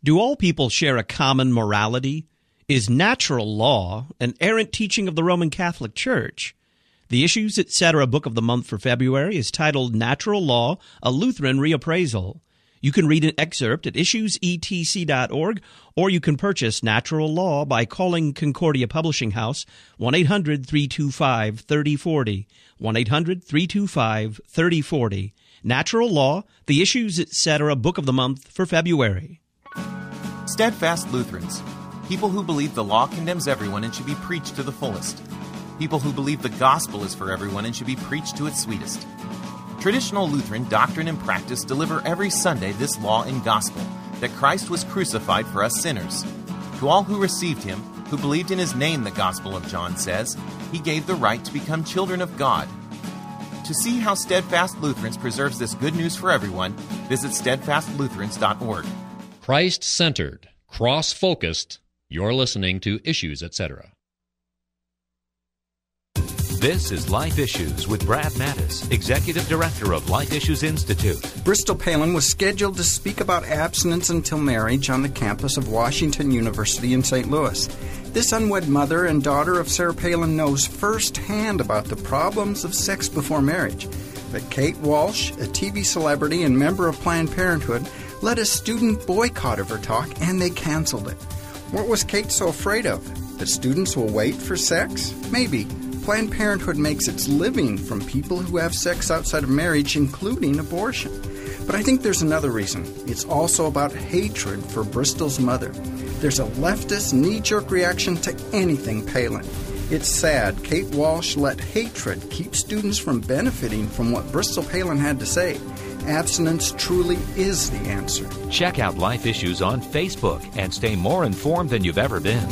Do all people share a common morality? Is natural law an errant teaching of the Roman Catholic Church? The Issues, Etc. book of the month for February is titled Natural Law, a Lutheran Reappraisal. You can read an excerpt at issuesetc.org, or you can purchase Natural Law by calling Concordia Publishing House, 1-800-325-3040, 1-800-325-3040. Natural Law, the Issues, Etc. book of the month for February. Steadfast Lutherans, people who believe the law condemns everyone and should be preached to the fullest. People who believe the gospel is for everyone and should be preached to its sweetest. Traditional Lutheran doctrine and practice deliver every Sunday this law and gospel, that Christ was crucified for us sinners. To all who received him, who believed in his name, the Gospel of John says, he gave the right to become children of God. To see how Steadfast Lutherans preserves this good news for everyone, visit steadfastlutherans.org. Christ-centered, cross-focused, you're listening to Issues, Etc. This is Life Issues with Brad Mattis, Executive Director of Life Issues Institute. Bristol Palin was scheduled to speak about abstinence until marriage on the campus of Washington University in St. Louis. This unwed mother and daughter of Sarah Palin knows firsthand about the problems of sex before marriage. But Kate Walsh, a TV celebrity and member of Planned Parenthood, led a student boycott of her talk, and they canceled it. What was Kate so afraid of? That students will wait for sex? Maybe. Planned Parenthood makes its living from people who have sex outside of marriage, including abortion. But I think there's another reason. It's also about hatred for Bristol's mother. There's a leftist knee-jerk reaction to anything Palin. It's sad Kate Walsh let hatred keep students from benefiting from what Bristol Palin had to say. Abstinence truly is the answer. Check out Life Issues on Facebook and stay more informed than you've ever been.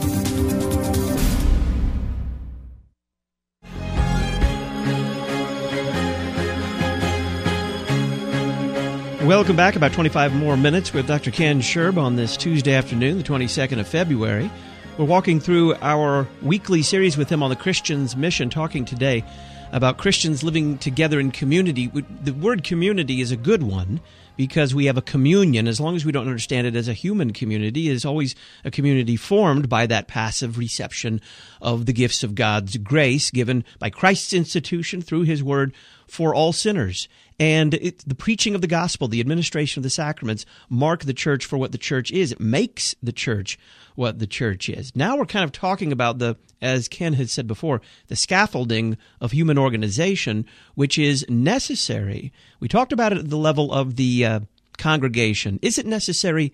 Welcome back. About 25 more minutes with Dr. Ken Sherb on this Tuesday afternoon, the 22nd of February. We're walking through our weekly series with him on the Christian's Mission, talking today about Christians living together in community. The word community is a good one because we have a communion. As long as we don't understand it as a human community, it is always a community formed by that passive reception of the gifts of God's grace given by Christ's institution through his word for all sinners. And the preaching of the gospel, the administration of the sacraments, mark the church for what the church is. It makes the church what the church is. Now we're kind of talking about as Ken had said before, the scaffolding of human organization, which is necessary. We talked about it at the level of the congregation. Is it necessary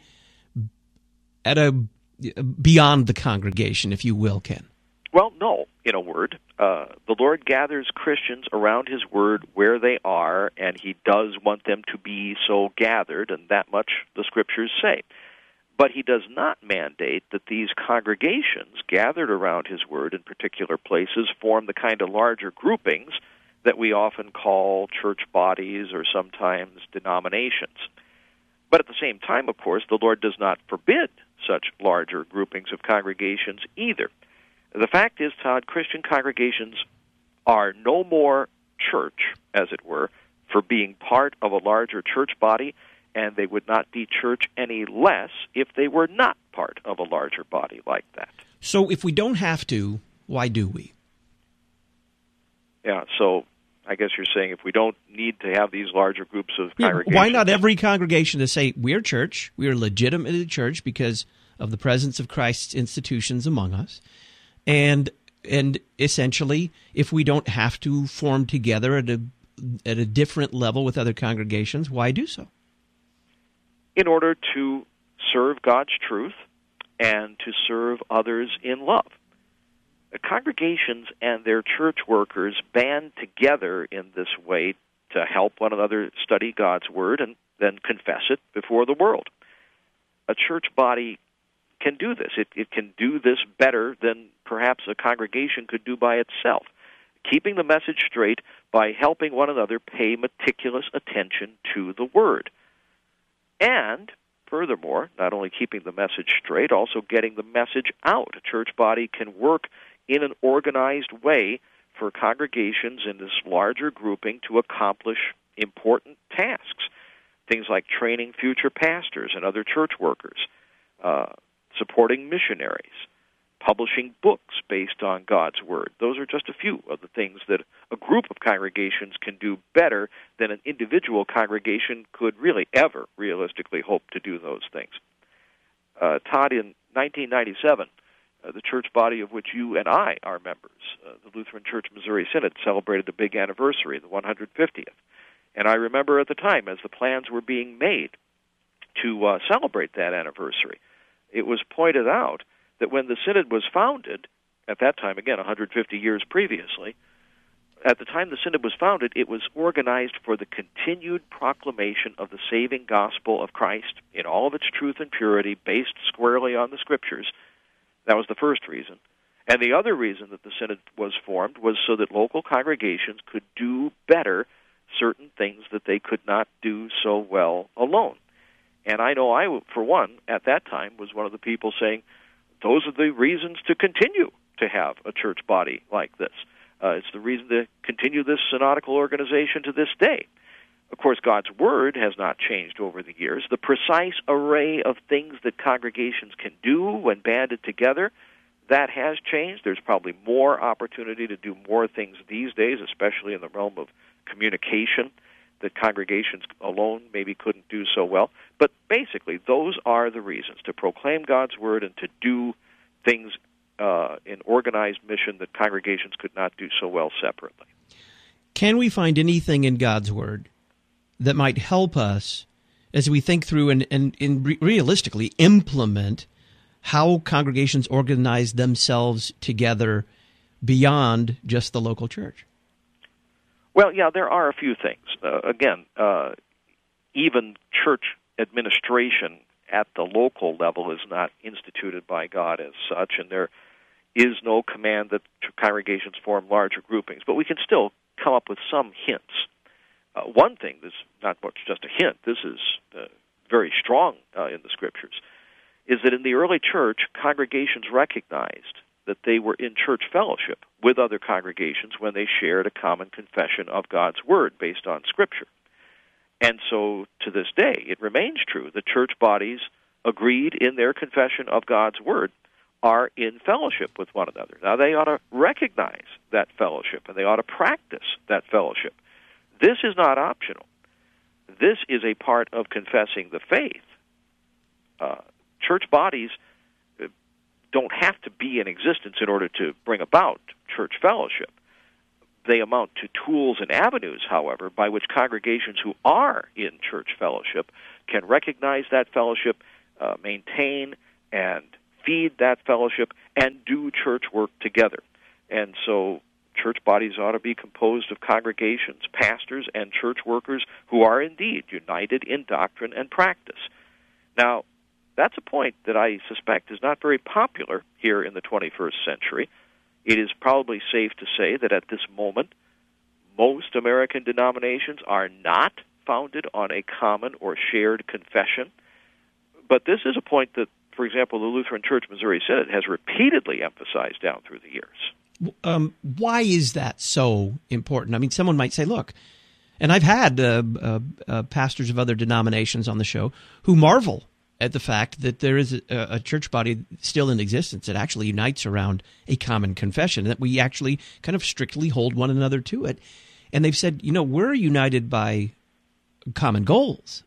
beyond the congregation, if you will, Ken? Well, no, in a word. The Lord gathers Christians around his word where they are, and he does want them to be so gathered, and that much the Scriptures say. But he does not mandate that these congregations gathered around his word in particular places form the kind of larger groupings that we often call church bodies or sometimes denominations. But at the same time, of course, the Lord does not forbid such larger groupings of congregations either. The fact is, Todd, Christian congregations are no more church, as it were, for being part of a larger church body, and they would not be church any less if they were not part of a larger body like that. So if we don't have to, why do we? Yeah, so I guess you're saying if we don't need to have these larger groups of congregations... Why not every congregation to say, we're church, we are legitimately church because of the presence of Christ's institutions among us, and essentially, if we don't have to form together at a different level with other congregations, why do so? In order to serve God's truth and to serve others in love. Congregations and their church workers band together in this way to help one another study God's Word and then confess it before the world. A church body can do this. It can do this better than perhaps a congregation could do by itself, keeping the message straight by helping one another pay meticulous attention to the Word. And, furthermore, not only keeping the message straight, also getting the message out. A church body can work in an organized way for congregations in this larger grouping to accomplish important tasks. things like training future pastors and other church workers, supporting missionaries, publishing books based on God's Word. Those are just a few of the things that a group of congregations can do better than an individual congregation could really ever realistically hope to do those things. Todd, in 1997, the church body of which you and I are members, the Lutheran Church Missouri Synod, celebrated the big anniversary, the 150th. And I remember at the time, as the plans were being made to celebrate that anniversary, it was pointed out that when the Synod was founded, at that time, again, 150 years previously, at the time the Synod was founded, it was organized for the continued proclamation of the saving gospel of Christ in all of its truth and purity, based squarely on the Scriptures. That was the first reason. And the other reason that the Synod was formed was so that local congregations could do better certain things that they could not do so well alone. And I know I, for one, at that time, was one of the people saying, those are the reasons to continue to have a church body like this. It's the reason to continue this synodical organization to this day. Of course, God's Word has not changed over the years. The precise array of things that congregations can do when banded together, that has changed. There's probably more opportunity to do more things these days, especially in the realm of communication, that congregations alone maybe couldn't do so well. But basically, those are the reasons, to proclaim God's Word and to do things in organized mission that congregations could not do so well separately. Can we find anything in God's Word that might help us as we think through and realistically implement how congregations organize themselves together beyond just the local church? Well, yeah, there are a few things. Even church administration at the local level is not instituted by God as such, and there is no command that congregations form larger groupings. But we can still come up with some hints. One thing, this is not much just a hint, this is very strong in the Scriptures, is that in the early church, congregations recognized that they were in church fellowship with other congregations when they shared a common confession of God's Word based on Scripture. And so, to this day, it remains true that church bodies agreed in their confession of God's Word are in fellowship with one another. Now, they ought to recognize that fellowship, and they ought to practice that fellowship. This is not optional. This is a part of confessing the faith. Church bodies don't have to be in existence in order to bring about church fellowship. They amount to tools and avenues, however, by which congregations who are in church fellowship can recognize that fellowship, maintain and feed that fellowship, and do church work together. And so church bodies ought to be composed of congregations, pastors, and church workers who are indeed united in doctrine and practice. Now, that's a point that I suspect is not very popular here in the 21st century. It is probably safe to say that at this moment, most American denominations are not founded on a common or shared confession. But this is a point that, for example, the Lutheran Church Missouri Synod has repeatedly emphasized down through the years. Why is that so important? I mean, someone might say, look, and I've had pastors of other denominations on the show who marvel at the fact that there is a church body still in existence that actually unites around a common confession, that we actually kind of strictly hold one another to it. And they've said, we're united by common goals.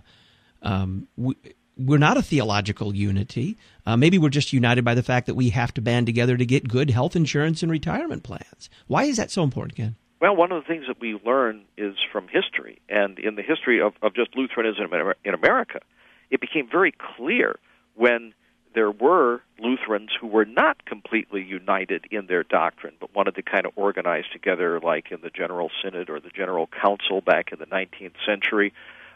We're not a theological unity. Maybe we're just united by the fact that we have to band together to get good health insurance and retirement plans. Why is that so important, Ken? Well, one of the things that we learn is from history, and in the history of just Lutheranism in America, it became very clear when there were Lutherans who were not completely united in their doctrine, but wanted to kind of organize together, like in the General Synod or the General Council back in the 19th century.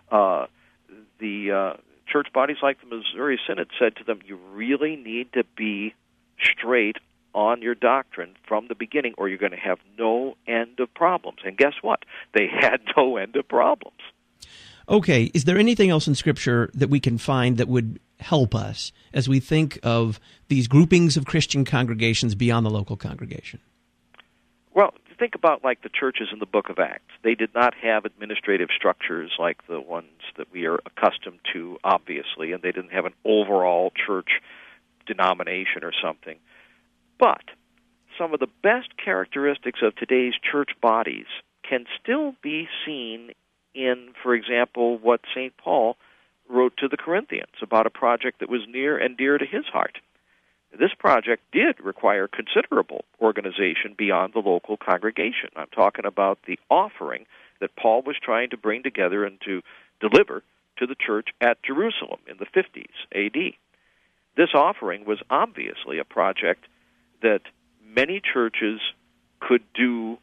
The church bodies like the Missouri Synod said to them, you really need to be straight on your doctrine from the beginning, or you're going to have no end of problems. And guess what? They had no end of problems. Okay, is there anything else in Scripture that we can find that would help us as we think of these groupings of Christian congregations beyond the local congregation? Well, think about like the churches in the book of Acts. They did not have administrative structures like the ones that we are accustomed to, obviously, and they didn't have an overall church denomination or something. But some of the best characteristics of today's church bodies can still be seen in, for example, what St. Paul wrote to the Corinthians about a project that was near and dear to his heart. This project did require considerable organization beyond the local congregation. I'm talking about the offering that Paul was trying to bring together and to deliver to the church at Jerusalem in the 50s A.D. This offering was obviously a project that many churches could do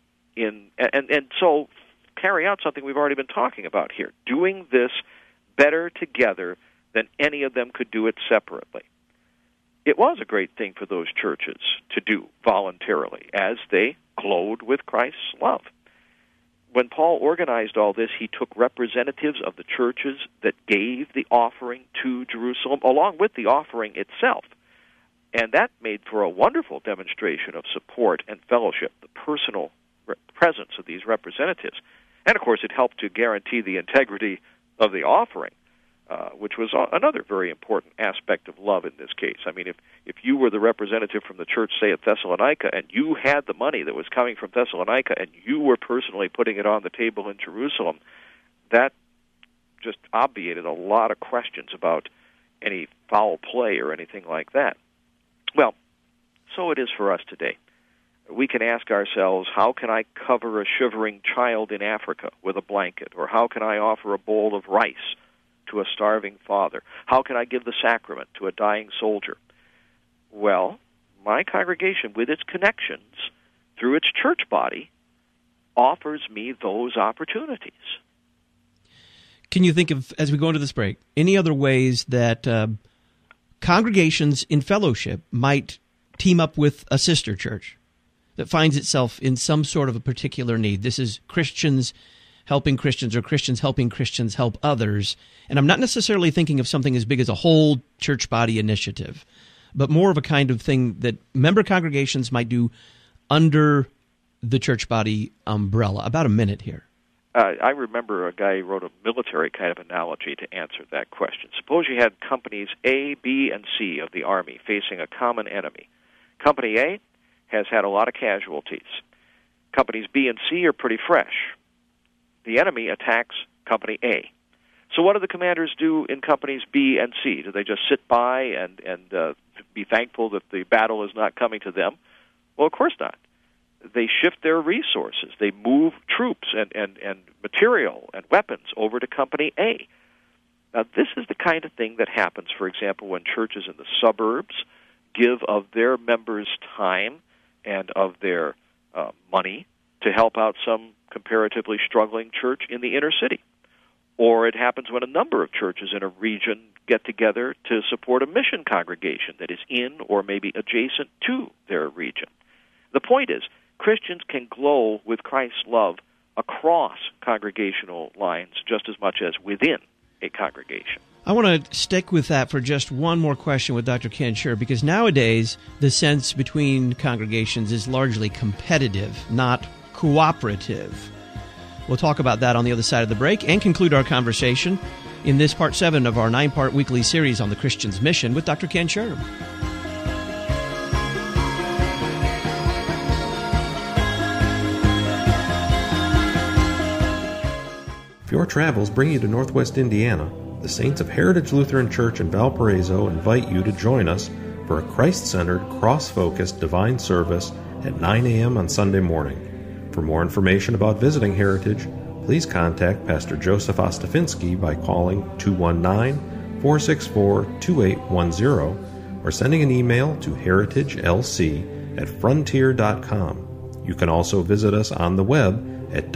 and so carry out something we've already been talking about here, doing this better together than any of them could do it separately. It was a great thing for those churches to do voluntarily as they glowed with Christ's love. When Paul organized all this, he took representatives of the churches that gave the offering to Jerusalem, along with the offering itself. And that made for a wonderful demonstration of support and fellowship, the personal presence of these representatives. And, of course, it helped to guarantee the integrity of the offering, which was another very important aspect of love in this case. I mean, if you were the representative from the church, say, at Thessalonica, and you had the money that was coming from Thessalonica, and you were personally putting it on the table in Jerusalem, that just obviated a lot of questions about any foul play or anything like that. Well, so it is for us today. We can ask ourselves, how can I cover a shivering child in Africa with a blanket? Or how can I offer a bowl of rice to a starving father? How can I give the sacrament to a dying soldier? Well, my congregation, with its connections through its church body, offers me those opportunities. Can you think of, as we go into this break, any other ways that congregations in fellowship might team up with a sister church that finds itself in some sort of a particular need? This is Christians helping Christians, or Christians helping Christians help others. And I'm not necessarily thinking of something as big as a whole church body initiative, but more of a kind of thing that member congregations might do under the church body umbrella. About a minute here. I remember a guy who wrote a military kind of analogy to answer that question. Suppose you had companies A, B, and C of the Army facing a common enemy. Company A has had a lot of casualties. Companies B and C are pretty fresh. The enemy attacks Company A. So what do the commanders do in Companies B and C? Do they just sit by and be thankful that the battle is not coming to them? Well, of course not. They shift their resources. They move troops and material and weapons over to Company A. Now, this is the kind of thing that happens, for example, when churches in the suburbs give of their members' time and of their money to help out some comparatively struggling church in the inner city. Or it happens when a number of churches in a region get together to support a mission congregation that is in or maybe adjacent to their region. The point is, Christians can glow with Christ's love across congregational lines just as much as within a congregation. I want to stick with that for just one more question with Dr. Ken Scherb, because nowadays the sense between congregations is largely competitive, not cooperative. We'll talk about that on the other side of the break and conclude our conversation in this Part 7 of our 9-part weekly series on the Christian's Mission with Dr. Ken Scherb. If your travels bring you to Northwest Indiana, the Saints of Heritage Lutheran Church in Valparaiso invite you to join us for a Christ-centered, cross-focused divine service at 9 a.m. on Sunday morning. For more information about visiting Heritage, please contact Pastor Joseph Ostafinsky by calling 219-464-2810 or sending an email to heritagelc@frontier.com. You can also visit us on the web at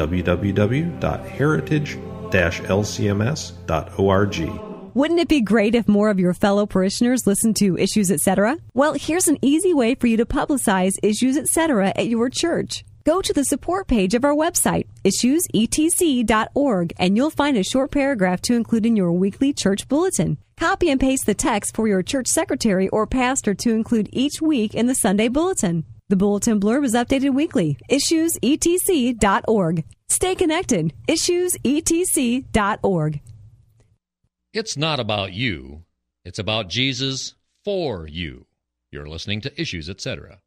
www.heritage-lcms.org. Wouldn't it be great if more of your fellow parishioners listened to Issues Etc.? Well, here's an easy way for you to publicize Issues Etc. at your church. Go to the support page of our website, issuesetc.org, and you'll find a short paragraph to include in your weekly church bulletin. Copy and paste the text for your church secretary or pastor to include each week in the Sunday bulletin. The Bulletin Blurb is updated weekly. IssuesETC.org. Stay connected. IssuesETC.org. It's not about you. It's about Jesus for you. You're listening to Issues, Etc.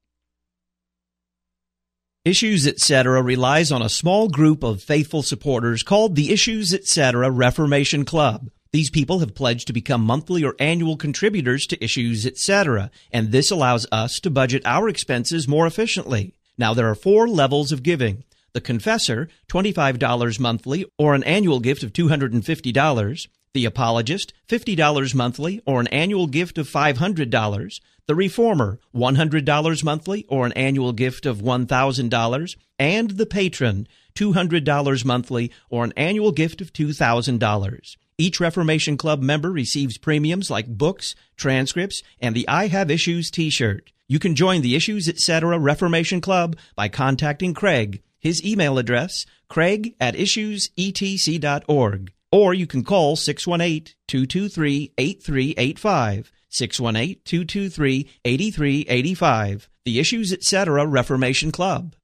Issues, Etc. relies on a small group of faithful supporters called the Issues, Etc. Reformation Club. These people have pledged to become monthly or annual contributors to Issues, Etc., and this allows us to budget our expenses more efficiently. Now, there are 4 levels of giving. The Confessor, $25 monthly, or an annual gift of $250. The Apologist, $50 monthly, or an annual gift of $500. The Reformer, $100 monthly, or an annual gift of $1,000. And the Patron, $200 monthly, or an annual gift of $2,000. Each Reformation Club member receives premiums like books, transcripts, and the I Have Issues t-shirt. You can join the Issues, Etc. Reformation Club by contacting Craig. His email address, craig@issuesetc.org. Or you can call 618-223-8385, 618-223-8385, the Issues, Etc. Reformation Club.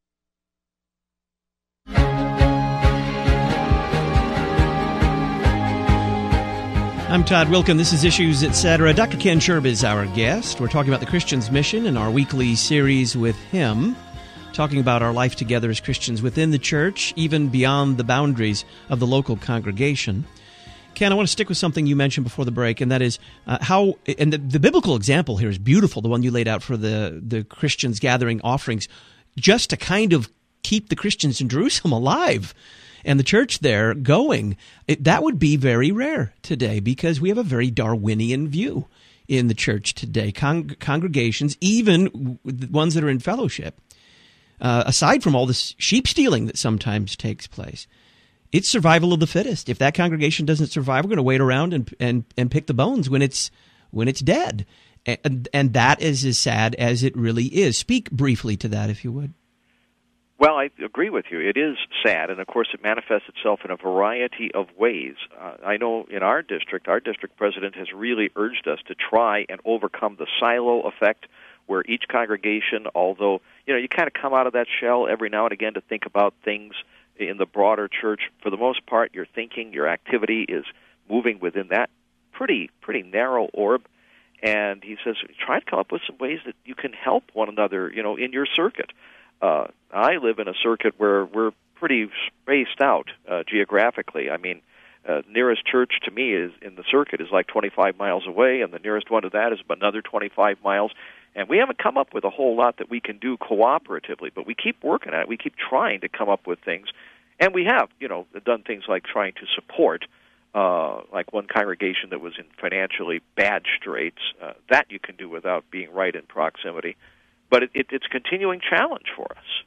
I'm Todd Wilkin. This is Issues, Etc. Dr. Ken Sherb is our guest. We're talking about the Christian's mission in our weekly series with him, talking about our life together as Christians within the church, even beyond the boundaries of the local congregation. Ken, I want to stick with something you mentioned before the break, and that is how, and the biblical example here is beautiful, the one you laid out for the Christians gathering offerings, just to kind of keep the Christians in Jerusalem alive and the church there going. That would be very rare today because we have a very Darwinian view in the church today. Congregations, even the ones that are in fellowship, aside from all this sheep stealing that sometimes takes place, it's survival of the fittest. If that congregation doesn't survive, we're going to wait around and pick the bones when it's dead. And that is as sad as it really is. Speak briefly to that, if you would. Well, I agree with you. It is sad, and of course it manifests itself in a variety of ways. I know in our district president has really urged us to try and overcome the silo effect, where each congregation, although you kind of come out of that shell every now and again to think about things in the broader church, for the most part your thinking, your activity is moving within that pretty narrow orb. And he says, try to come up with some ways that you can help one another, in your circuit. I live in a circuit where we're pretty spaced out geographically. I mean, nearest church to me is in the circuit is like 25 miles away, and the nearest one to that is another 25 miles. And we haven't come up with a whole lot that we can do cooperatively, but we keep working at it. We keep trying to come up with things. And we have, done things like trying to support, like one congregation that was in financially bad straits. That you can do without being right in proximity. But it's a continuing challenge for us.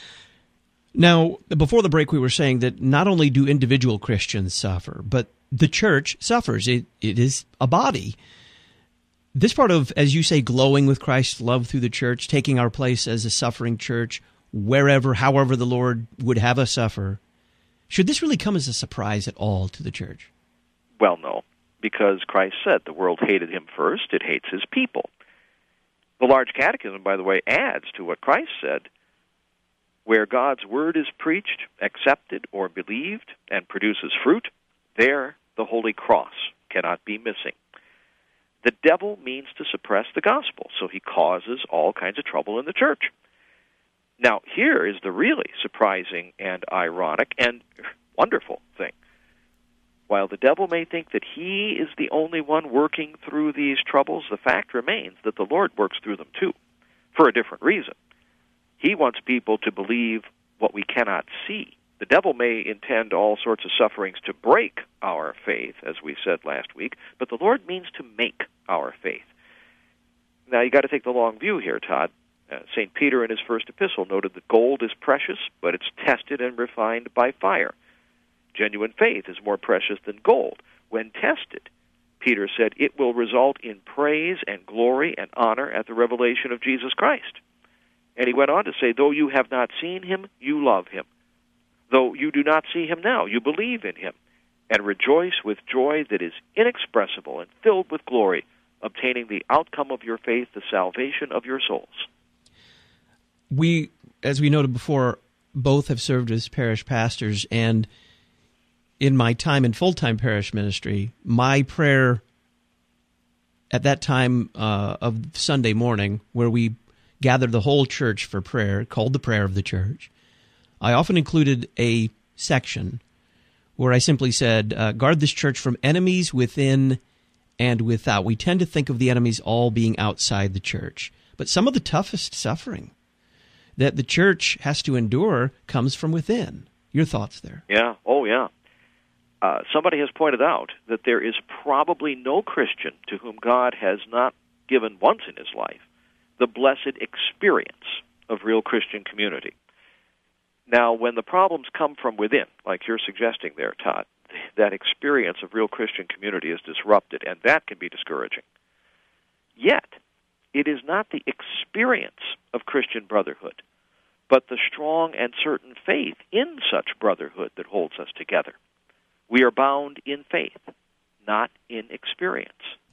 Now, before the break, we were saying that not only do individual Christians suffer, but the church suffers. It is a body. This part of, as you say, glowing with Christ's love through the church, taking our place as a suffering church, however the Lord would have us suffer, should this really come as a surprise at all to the church? Well, no, because Christ said the world hated him first, it hates his people. The Large Catechism, by the way, adds to what Christ said, where God's word is preached, accepted, or believed, and produces fruit, there the Holy Cross cannot be missing. The devil means to suppress the gospel, so he causes all kinds of trouble in the church. Now, here is the really surprising and ironic and wonderful thing. While the devil may think that he is the only one working through these troubles, the fact remains that the Lord works through them too, for a different reason. He wants people to believe what we cannot see. The devil may intend all sorts of sufferings to break our faith, as we said last week, but the Lord means to make our faith. Now, you got to take the long view here, Todd. St. Peter in his first epistle noted that gold is precious, but it's tested and refined by fire. Genuine faith is more precious than gold. When tested, Peter said, it will result in praise and glory and honor at the revelation of Jesus Christ. And he went on to say, though you have not seen him, you love him. Though you do not see him now, you believe in him, and rejoice with joy that is inexpressible and filled with glory, obtaining the outcome of your faith, the salvation of your souls. We, as we noted before, both have served as parish pastors, and in my time in full-time parish ministry, my prayer at that time of Sunday morning, where we gathered the whole church for prayer, called the prayer of the church, I often included a section where I simply said, guard this church from enemies within and without. We tend to think of the enemies all being outside the church, but some of the toughest suffering that the church has to endure comes from within. Your thoughts there? Yeah. Oh, yeah. Somebody has pointed out that there is probably no Christian to whom God has not given once in his life the blessed experience of real Christian community. Now, when the problems come from within, like you're suggesting there, Todd, that experience of real Christian community is disrupted, and that can be discouraging. Yet, it is not the experience of Christian brotherhood, but the strong and certain faith in such brotherhood that holds us together. We are bound in faith, not in experience.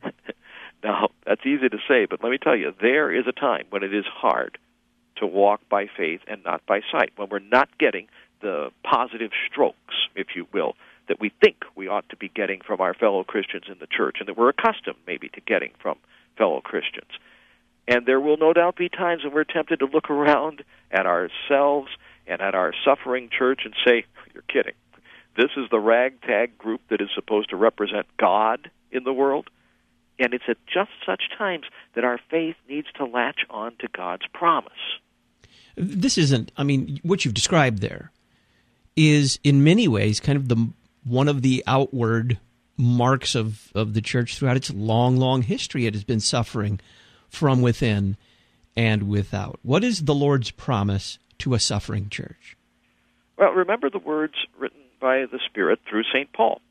Now, that's easy to say, but let me tell you, there is a time when it is hard to walk by faith and not by sight, when we're not getting the positive strokes, if you will, that we think we ought to be getting from our fellow Christians in the church, and that we're accustomed maybe to getting from fellow Christians. And there will no doubt be times when we're tempted to look around at ourselves and at our suffering church and say, you're kidding. This is the ragtag group that is supposed to represent God in the world. And it's at just such times that our faith needs to latch on to God's promise. This isn't, what you've described there is in many ways kind of one of the outward marks of the church throughout its long, long history. It has been suffering from within and without. What is the Lord's promise to a suffering church? Well, remember the words written by the Spirit through St. Paul.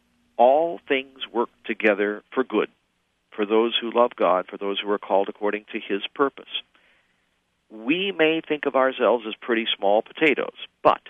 All things work together for good, for those who love God, for those who are called according to His purpose. We may think of ourselves as pretty small potatoes, but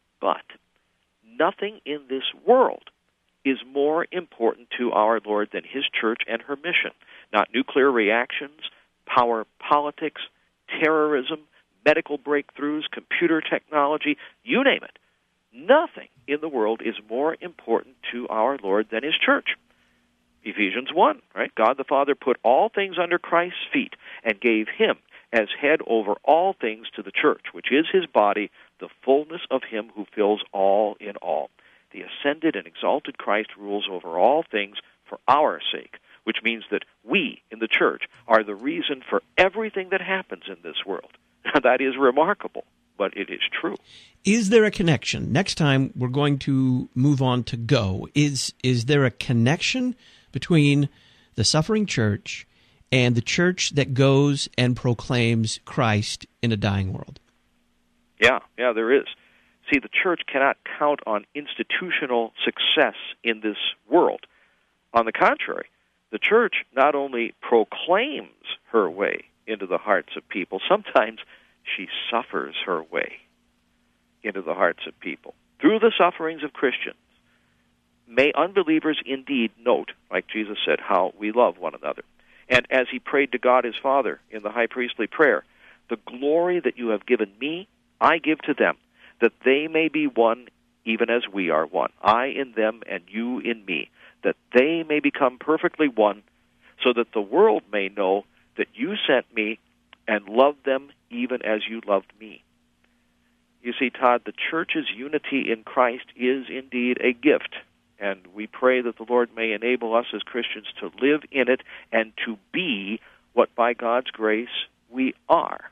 nothing in this world is more important to our Lord than His church and her mission. Not nuclear reactions, power politics, terrorism, medical breakthroughs, computer technology, you name it. Nothing in the world is more important to our Lord than His church. Ephesians 1, right? God the Father put all things under Christ's feet and gave Him as head over all things to the church, which is His body, the fullness of Him who fills all in all. The ascended and exalted Christ rules over all things for our sake, which means that we in the church are the reason for everything that happens in this world. Now, that is remarkable, but it is true. Is there a connection? Next time we're going to move on to go. Is there a connection between the suffering church and the church that goes and proclaims Christ in a dying world? Yeah, there is. See, the church cannot count on institutional success in this world. On the contrary, the church not only proclaims her way into the hearts of people, sometimes she suffers her way into the hearts of people. Through the sufferings of Christians, may unbelievers indeed note, like Jesus said, how we love one another. And as He prayed to God His Father in the high priestly prayer, the glory that you have given me, I give to them, that they may be one even as we are one, I in them and you in me, that they may become perfectly one, so that the world may know that you sent me and loved them even as you loved me. You see, Todd, the church's unity in Christ is indeed a gift, and we pray that the Lord may enable us as Christians to live in it and to be what by God's grace we are.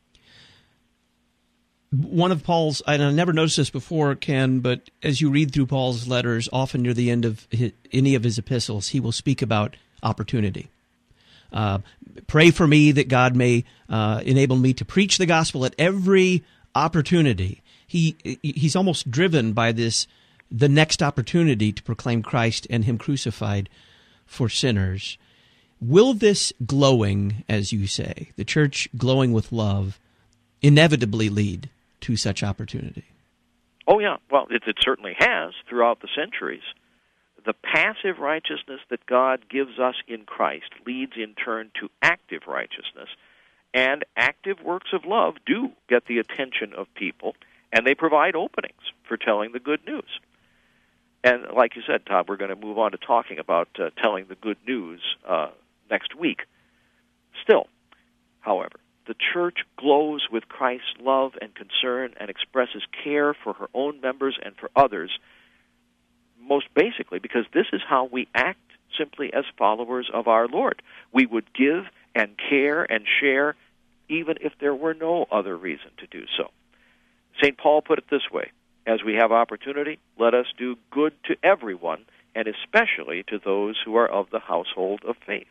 One of Paul's, and I never noticed this before, Ken, but as you read through Paul's letters, often near the end of any of his epistles, he will speak about opportunity. Pray for me that God may enable me to preach the gospel at every opportunity. He's almost driven by the next opportunity to proclaim Christ and Him crucified for sinners. Will this glowing, as you say, the church glowing with love, inevitably lead to such opportunity? Oh, yeah. Well, it certainly has throughout the centuries. The passive righteousness that God gives us in Christ leads in turn to active righteousness, And active works of love do get the attention of people, and they provide openings for telling the good news. And like you said, Todd, we're going to move on to talking about telling the good news next week. Still, however, the church glows with Christ's love and concern and expresses care for her own members and for others, most basically because this is how we act simply as followers of our Lord. We would give and care and share even if there were no other reason to do so. St. Paul put it this way: as we have opportunity, let us do good to everyone, and especially to those who are of the household of faith.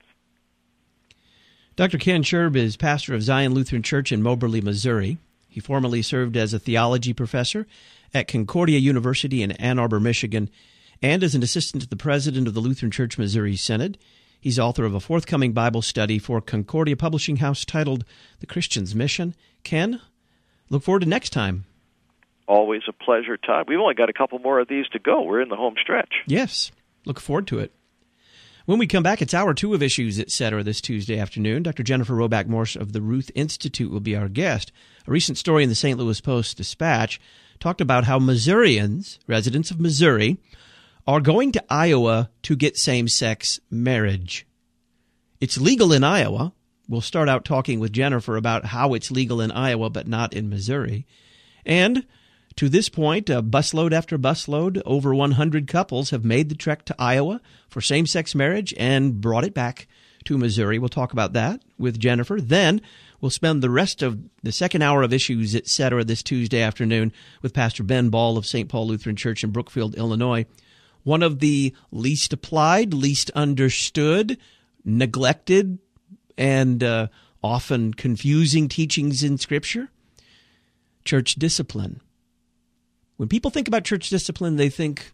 Dr. Ken Scherb is pastor of Zion Lutheran Church in Moberly, Missouri. He formerly served as a theology professor at Concordia University in Ann Arbor, Michigan, and as an assistant to the president of the Lutheran Church Missouri Synod. He's author of a forthcoming Bible study for Concordia Publishing House titled The Christian's Mission. Ken, look forward to next time. Always a pleasure, Todd. We've only got a couple more of these to go. We're in the home stretch. Yes, look forward to it. When we come back, it's Hour 2 of Issues, Etc. this Tuesday afternoon. Dr. Jennifer Roback-Morse of the Ruth Institute will be our guest. A recent story in the St. Louis Post-Dispatch talked about how Missourians, residents of Missouri, are going to Iowa to get same-sex marriage. It's legal in Iowa. We'll start out talking with Jennifer about how it's legal in Iowa but not in Missouri. And to this point, busload after busload, over 100 couples have made the trek to Iowa for same-sex marriage and brought it back to Missouri. We'll talk about that with Jennifer. Then we'll spend the rest of the second hour of Issues, Etc. this Tuesday afternoon with Pastor Ben Ball of St. Paul Lutheran Church in Brookfield, Illinois. One of the least applied, least understood, neglected, and often confusing teachings in Scripture, church discipline. When people think about church discipline, they think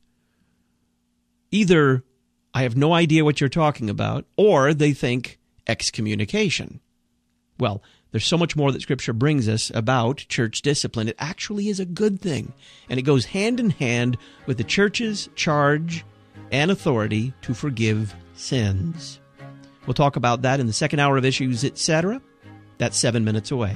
either I have no idea what you're talking about, or they think excommunication. Well, there's so much more that Scripture brings us about church discipline. It actually is a good thing, and it goes hand in hand with the church's charge and authority to forgive sins. We'll talk about that in the second hour of Issues, Etc. That's 7 minutes away.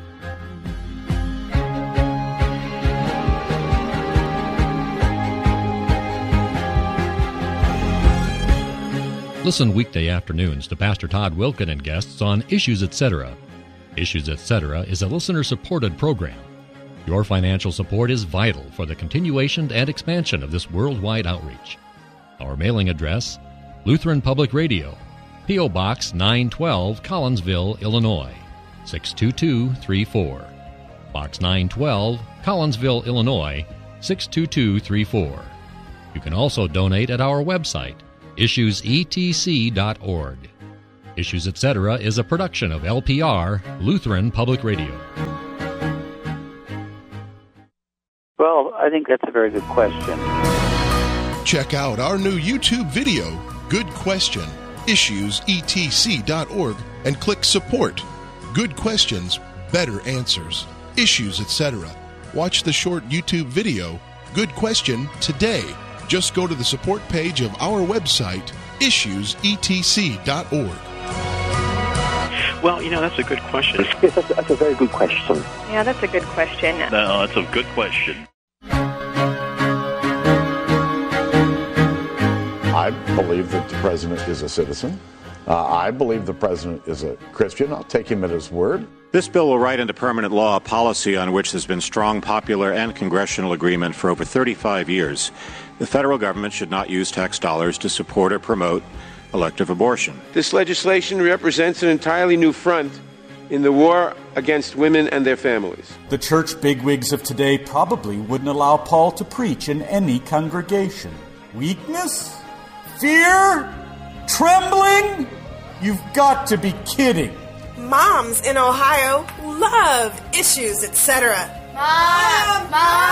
Listen weekday afternoons to Pastor Todd Wilken and guests on Issues, Etc. Issues, Etc. is a listener-supported program. Your financial support is vital for the continuation and expansion of this worldwide outreach. Our mailing address, Lutheran Public Radio, P.O. Box 912, Collinsville, Illinois, 62234. Box 912, Collinsville, Illinois, 62234. You can also donate at our website, issuesetc.org. Issues, Etc. is a production of LPR, Lutheran Public Radio. Well, I think that's a very good question. Check out our new YouTube video, Good Question, issuesetc.org, and click Support. Good questions, better answers. Issues, Etc. Watch the short YouTube video, Good Question, today. Just go to the support page of our website, issuesetc.org. Well, that's a good question. Yes, that's a very good question. Yeah, that's a good question. No, that's a good question. I believe that the president is a citizen. I believe the president is a Christian. I'll take him at his word. This bill will write into permanent law a policy on which there's been strong popular and congressional agreement for over 35 years. The federal government should not use tax dollars to support or promote elective abortion. This legislation represents an entirely new front in the war against women and their families. The church bigwigs of today probably wouldn't allow Paul to preach in any congregation. Weakness? Fear? Trembling? You've got to be kidding. Moms in Ohio love Issues, Etc. Mom!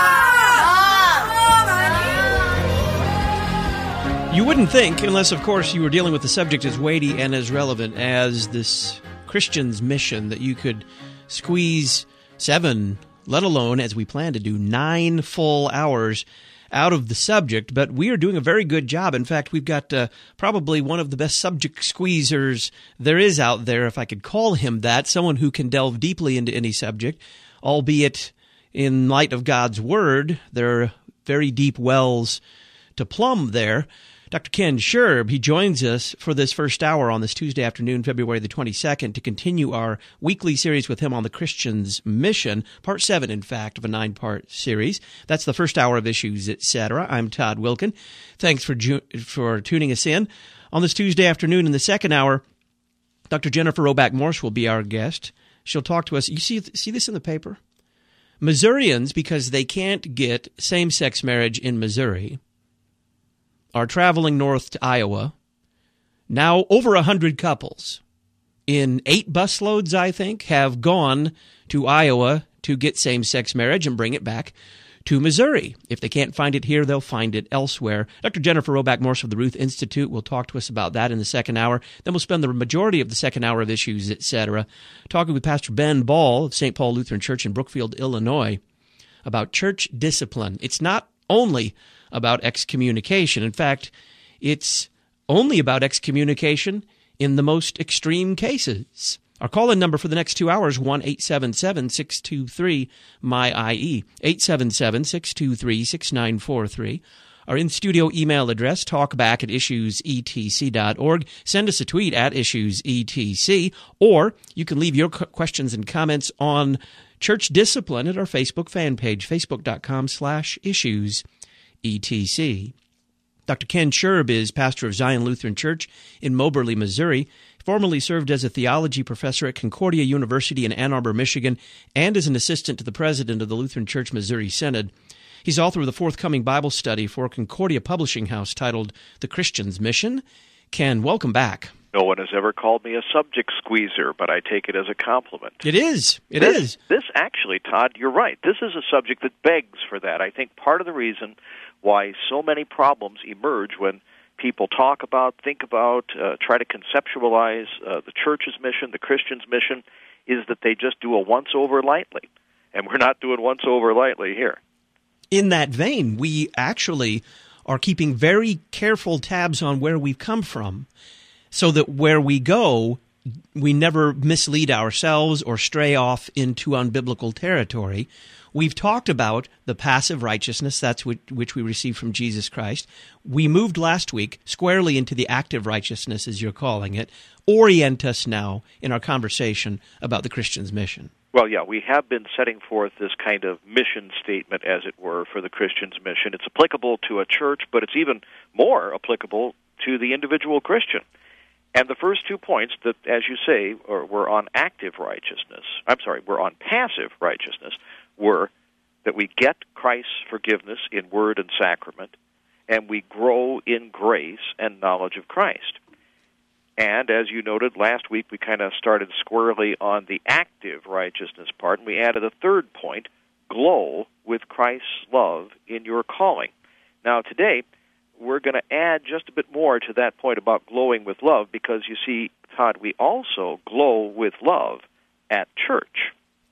You wouldn't think, unless, of course, you were dealing with the subject as weighty and as relevant as this Christian's mission, that you could squeeze 7, let alone, as we plan to do, 9 full hours out of the subject, but we are doing a very good job. In fact, we've got probably one of the best subject squeezers there is out there, if I could call him that, someone who can delve deeply into any subject, albeit in light of God's Word. There are very deep wells to plumb there. Dr. Ken Scherb, he joins us for this first hour on this Tuesday afternoon, February the 22nd, to continue our weekly series with him on the Christian's Mission, part 7, in fact, of a 9-part series. That's the first hour of Issues, Etc. I'm Todd Wilkin. Thanks for tuning us in. On this Tuesday afternoon in the second hour, Dr. Jennifer Roback Morse will be our guest. She'll talk to us. You see this in the paper? Missourians, because they can't get same-sex marriage in Missouri, are traveling north to Iowa. Now over 100 couples in 8 busloads, I think, have gone to Iowa to get same-sex marriage and bring it back to Missouri. If they can't find it here, they'll find it elsewhere. Dr. Jennifer Roback Morse of the Ruth Institute will talk to us about that in the second hour. Then we'll spend the majority of the second hour of Issues, Etc., talking with Pastor Ben Ball of St. Paul Lutheran Church in Brookfield, Illinois, about church discipline. It's not only about excommunication. In fact, it's only about excommunication in the most extreme cases. Our call-in number for the next 2 hours, 1-877-623-MY-IE, 877-623-6943. Our in-studio email address, talkback@issuesetc.org. Send us a tweet at issuesetc, or you can leave your questions and comments on church discipline at our Facebook fan page, facebook.com/issuesetc. Dr. Ken Scherb is pastor of Zion Lutheran Church in Moberly, Missouri. He formerly served as a theology professor at Concordia University in Ann Arbor, Michigan, and as an assistant to the president of the Lutheran Church Missouri Synod. He's author of the forthcoming Bible study for Concordia Publishing House titled The Christian's Mission. Ken, welcome back. No one has ever called me a subject squeezer, but I take it as a compliment. It is. It is. This actually, Todd, you're right. This is a subject that begs for that. I think part of the reason why so many problems emerge when people talk about, think about, try to conceptualize the church's mission, the Christian's mission, is that they just do a once-over lightly. And we're not doing once-over lightly here. In that vein, we actually are keeping very careful tabs on where we've come from, so that where we go, we never mislead ourselves or stray off into unbiblical territory. We've talked about the passive righteousness, that's which we receive from Jesus Christ. We moved last week squarely into the active righteousness, as you're calling it. Orient us now in our conversation about the Christian's mission. Well, yeah, we have been setting forth this kind of mission statement, as it were, for the Christian's mission. It's applicable to a church, but it's even more applicable to the individual Christian. And the first 2 points that, as you say, were on active righteousness, were on passive righteousness, were that we get Christ's forgiveness in word and sacrament, and we grow in grace and knowledge of Christ. And as you noted, last week we kind of started squarely on the active righteousness part, and we added a third point, glow with Christ's love in your calling. Now today, we're going to add just a bit more to that point about glowing with love, because you see, Todd, we also glow with love at church.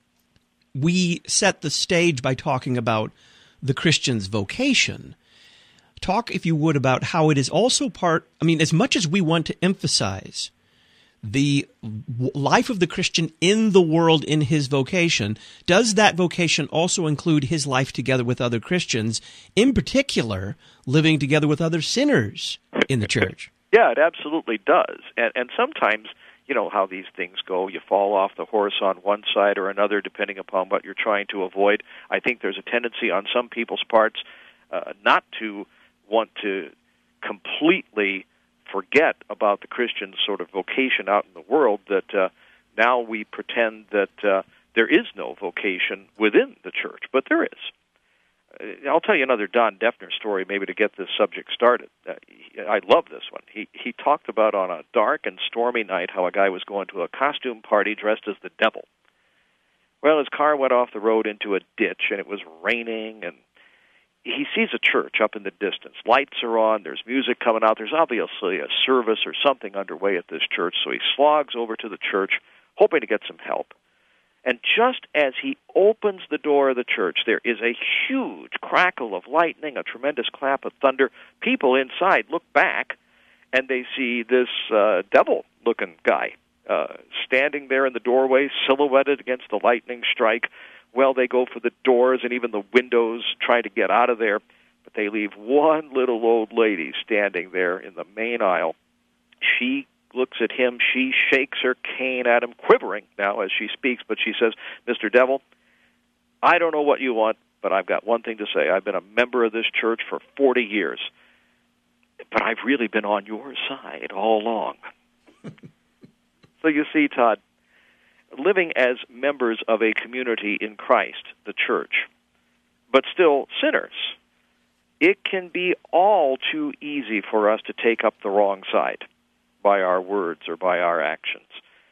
We set the stage by talking about the Christian's vocation. Talk, if you would, about how it is also part, as much as we want to emphasize the life of the Christian in the world in his vocation, does that vocation also include his life together with other Christians, in particular, living together with other sinners in the church? Yeah, it absolutely does. And sometimes, you know how these things go. You fall off the horse on one side or another, depending upon what you're trying to avoid. I think there's a tendency on some people's parts not to want to completely forget about the Christian sort of vocation out in the world, that now we pretend that there is no vocation within the church, but there is. I'll tell you another Don Defner story, maybe to get this subject started. I love this one. He talked about on a dark and stormy night how a guy was going to a costume party dressed as the devil. Well, his car went off the road into a ditch, and it was raining, and he sees a church up in the distance. Lights are on, there's music coming out, there's obviously a service or something underway at this church, so he slogs over to the church, hoping to get some help. And just as he opens the door of the church, there is a huge crackle of lightning, a tremendous clap of thunder. People inside look back, and they see this devil-looking guy standing there in the doorway, silhouetted against the lightning strike. Well, they go for the doors and even the windows, try to get out of there, but they leave one little old lady standing there in the main aisle. She looks at him, she shakes her cane at him, quivering now as she speaks, but she says, "Mr. Devil, I don't know what you want, but I've got one thing to say. I've been a member of this church for 40 years, but I've really been on your side all along." So you see, Todd, living as members of a community in Christ, the church, but still sinners, it can be all too easy for us to take up the wrong side by our words or by our actions.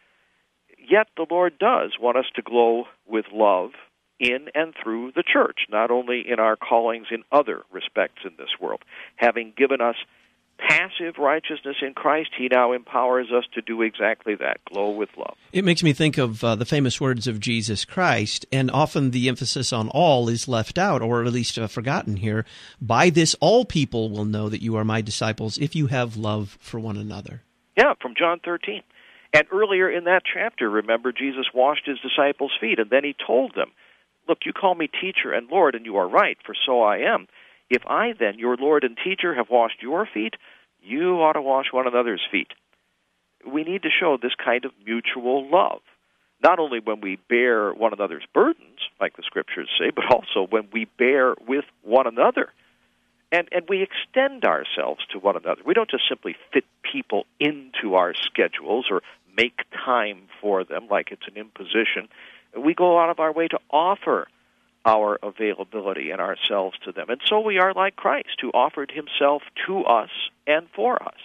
Yet the Lord does want us to glow with love in and through the church, not only in our callings in other respects in this world. Having given us passive righteousness in Christ, he now empowers us to do exactly that, glow with love. It makes me think of the famous words of Jesus Christ, and often the emphasis on all is left out, or at least forgotten here. "By this all people will know that you are my disciples, if you have love for one another." Yeah, from John 13. And earlier in that chapter, remember, Jesus washed his disciples' feet, and then he told them, "Look, you call me teacher and Lord, and you are right, for so I am. If I then, your Lord and teacher, have washed your feet, you ought to wash one another's feet." We need to show this kind of mutual love, not only when we bear one another's burdens, like the Scriptures say, but also when we bear with one another. And we extend ourselves to one another. We don't just simply fit people into our schedules or make time for them like it's an imposition. We go out of our way to offer our availability and ourselves to them. And so we are like Christ, who offered himself to us and for us.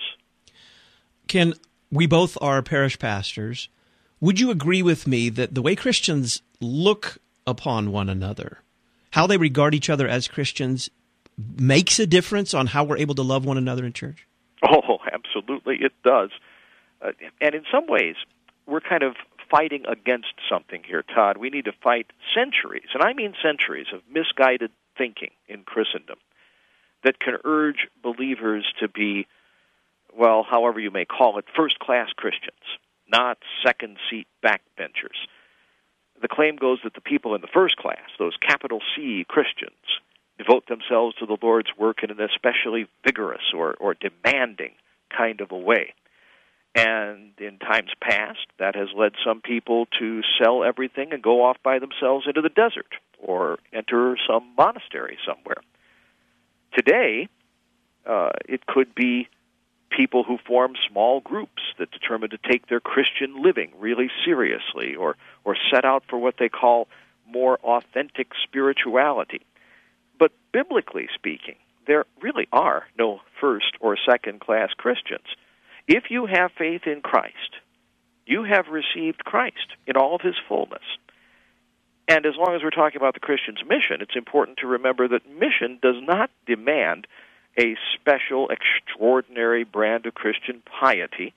Ken, we both are parish pastors. Would you agree with me that the way Christians look upon one another, how they regard each other as Christians, makes a difference on how we're able to love one another in church? Oh, absolutely, it does. And in some ways, we're kind of fighting against something here, Todd. We need to fight centuries, and I mean centuries, of misguided thinking in Christendom that can urge believers to be, well, however you may call it, first-class Christians, not second-seat backbenchers. The claim goes that the people in the first class, those capital C Christians, devote themselves to the Lord's work in an especially vigorous or demanding kind of a way. And in times past, that has led some people to sell everything and go off by themselves into the desert or enter some monastery somewhere. Today, it could be people who form small groups that determine to take their Christian living really seriously or set out for what they call more authentic spirituality. But biblically speaking, there really are no first or second-class Christians. If you have faith in Christ, you have received Christ in all of his fullness. And as long as we're talking about the Christian's mission, it's important to remember that mission does not demand a special, extraordinary brand of Christian piety.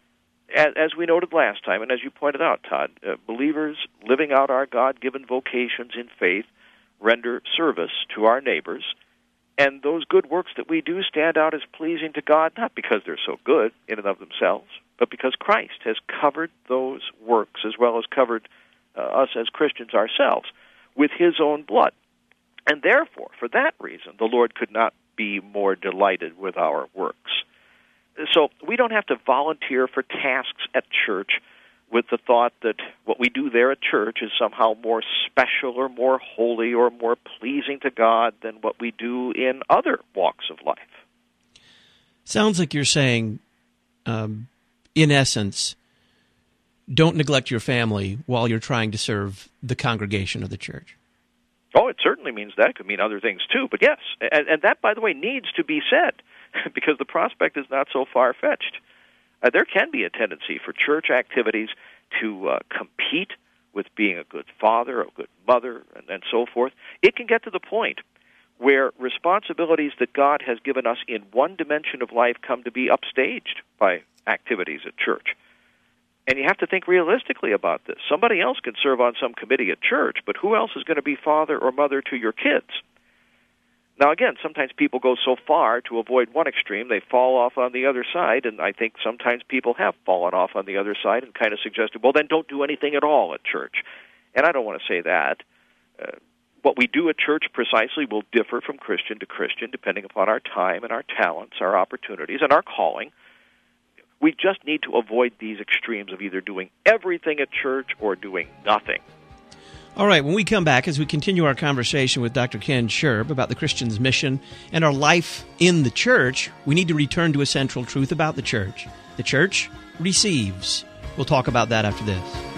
As we noted last time, and as you pointed out, Todd, believers living out our God-given vocations in faith render service to our neighbors, and those good works that we do stand out as pleasing to God, not because they're so good in and of themselves, but because Christ has covered those works as well as covered us as Christians ourselves with his own blood. And therefore, for that reason, the Lord could not be more delighted with our works. So we don't have to volunteer for tasks at church with the thought that what we do there at church is somehow more special or more holy or more pleasing to God than what we do in other walks of life. Sounds like you're saying, in essence, don't neglect your family while you're trying to serve the congregation of the church. Oh, it certainly means that. It could mean other things too, but yes. And that, by the way, needs to be said because the prospect is not so far-fetched. There can be a tendency for church activities to compete with being a good father, a good mother, and so forth. It can get to the point where responsibilities that God has given us in one dimension of life come to be upstaged by activities at church. And you have to think realistically about this. Somebody else can serve on some committee at church, but who else is going to be father or mother to your kids? Now, again, sometimes people go so far to avoid one extreme, they fall off on the other side, and I think sometimes people have fallen off on the other side and kind of suggested, well, then don't do anything at all at church. And I don't want to say that. What we do at church precisely will differ from Christian to Christian, depending upon our time and our talents, our opportunities, and our calling. We just need to avoid these extremes of either doing everything at church or doing nothing. All right, when we come back, as we continue our conversation with Dr. Ken Sherb about the Christian's mission and our life in the church, we need to return to a central truth about the church. The church receives. We'll talk about that after this.